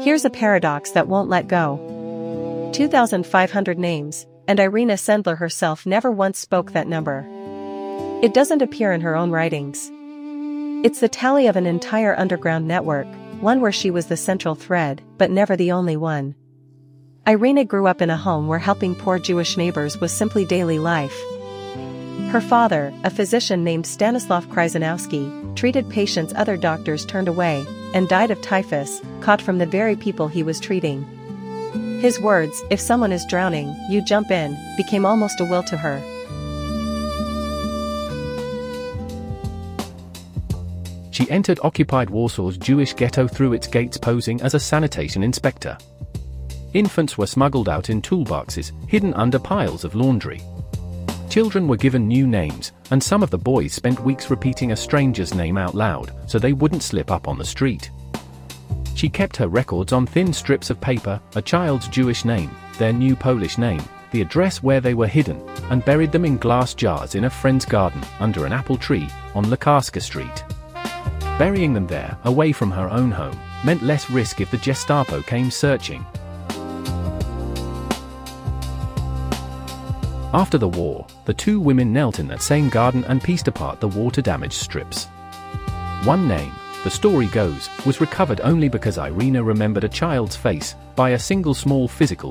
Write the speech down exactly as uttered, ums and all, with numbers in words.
Here's a paradox that won't let go. two thousand five hundred names, and Irina Sendler herself never once spoke that number. It doesn't appear in her own writings. It's the tally of an entire underground network, one where she was the central thread, but never the only one. Irina grew up in a home where helping poor Jewish neighbors was simply daily life. Her father, a physician named Stanislav Kryzanowski, treated patients other doctors turned away, and died of typhus, caught from the very people he was treating. His words, "If someone is drowning, you jump in," became almost a will to her. She entered occupied Warsaw's Jewish ghetto through its gates posing as a sanitation inspector. Infants were smuggled out in toolboxes, hidden under piles of laundry. Children were given new names, and some of the boys spent weeks repeating a stranger's name out loud, so they wouldn't slip up on the street. She kept her records on thin strips of paper, a child's Jewish name, their new Polish name, the address where they were hidden, and buried them in glass jars in a friend's garden, under an apple tree, on Lekarska Street. Burying them there, away from her own home, meant less risk if the Gestapo came searching. After the war, the two women knelt in that same garden and pieced apart the water-damaged strips. One name, the story goes, was recovered only because Irina remembered a child's face, by a single small physical